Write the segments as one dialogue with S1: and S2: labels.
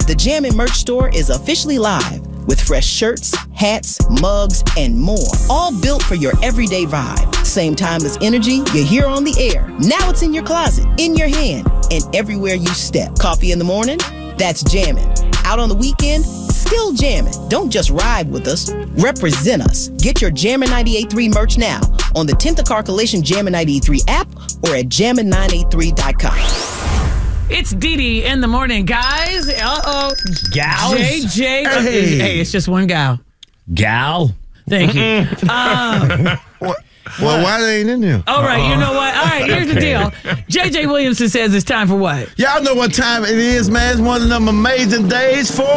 S1: The Jammin' merch store is officially live with fresh shirts, hats, mugs, and more. All built for your everyday vibe. Same timeless energy you hear on the air. Now it's in your closet, in your hand, and everywhere you step. Coffee in the morning? That's Jammin'. Out on the weekend? Still Jammin'. Don't just ride with us, represent us. Get your Jammin' 98.3 merch now on the 10th of Car Collision Jammin' 98.3 app or at jammin983.com.
S2: It's Dee in the morning, guys.
S3: Gals?
S2: JJ. Hey, it's just one gal.
S3: Gal?
S2: Thank you.
S4: Well, why they ain't in there?
S2: All right, you know what? All right, here's the deal. JJ Williamson says it's time for what?
S4: Y'all know what time it is, man. It's one of them amazing days for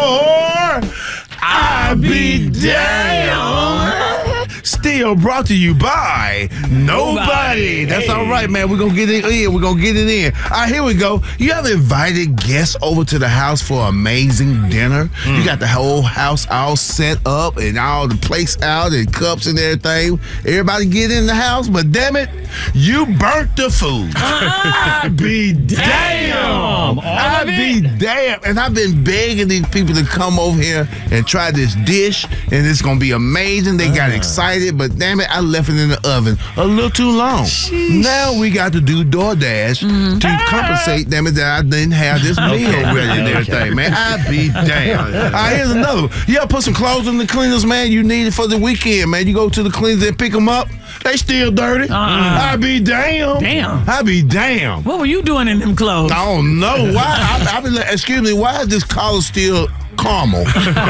S4: I Be Damn. Still brought to you by Nobody. That's all right, man. We're going to get it in. We're going to get it in. All right, here we go. You have invited guests over to the house for an amazing dinner. You got the whole house all set up and all the plates out and cups and everything. Everybody get in the house, but damn it, you burnt the food. I be damn. I be damn. And I've been begging these people to come over here and try this dish, and it's going to be amazing. They got excited, but damn it, I left it in the oven a little too long. Sheesh. Now we got to do DoorDash to compensate, damn it, that I didn't have this meal ready and everything, man. I be damn. All right, here's another one. You ever put some clothes in the cleaners, man? You need it for the weekend, man. You go to the cleaners and pick them up. They still dirty. I be damn.
S2: Damn.
S4: I be damn.
S2: What were you doing in them clothes?
S4: I don't know. Why? I be like, excuse me, why is this collar still caramel?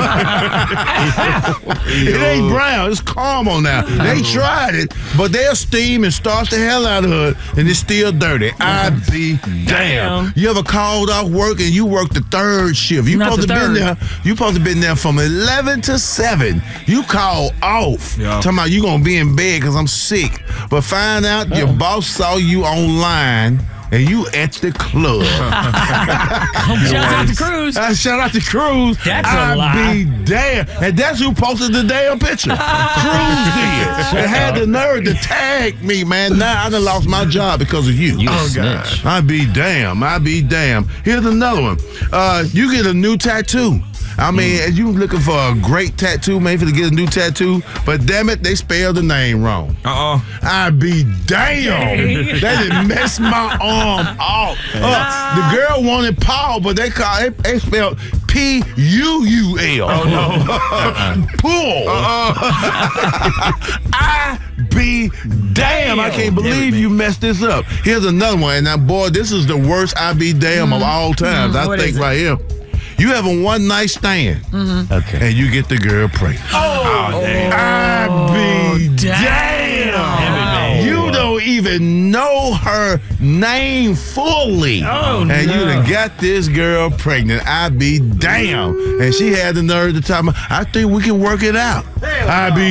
S4: It ain't brown, it's caramel now. They tried it, but they'll steam and starch the hell out of it, and it's still dirty. I be damn. You ever called off work and you work the third shift? You supposed to been there from 11 to 7. You call off. Talking about you gonna be in bed because I'm sick. But find out your boss saw you online and you at the club.
S2: Shout out to Cruz.
S4: Shout out to Cruz.
S3: That's a lie.
S4: I be damn. And that's who posted the damn picture. Cruz did. And had the nerve to tag me, man. Now I done lost my job because of you.
S3: You snitch.
S4: I be damn. I be damn. Here's another one. You get a new tattoo. I mean, as you looking for a great tattoo, maybe to get a new tattoo, but damn it, they spelled the name wrong. I be damn. They done messed my arm off. The girl wanted Paul, but they spelled P-U-U-L. Oh, no. Pull. I be damn. I can't believe you messed this up. Here's another one. And now, boy, this is the worst I be damn of all times. I think right here. You have a one-night stand,
S3: Okay.
S4: and you get the girl pregnant. I be damn. You don't even know her name fully. And you done got this girl pregnant. I be damn. And she had the nerve to tell me, I think we can work it out. I be